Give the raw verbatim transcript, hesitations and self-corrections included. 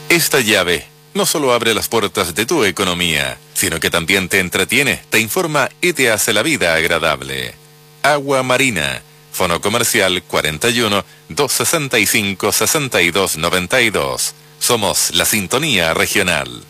Esta llave no solo abre las puertas de tu economía, sino que también te entretiene, te informa y te hace la vida agradable. Agua Marina, Fono Comercial cuarenta y uno, doscientos sesenta y cinco, sesenta y dos noventa y dos. Somos la sintonía regional.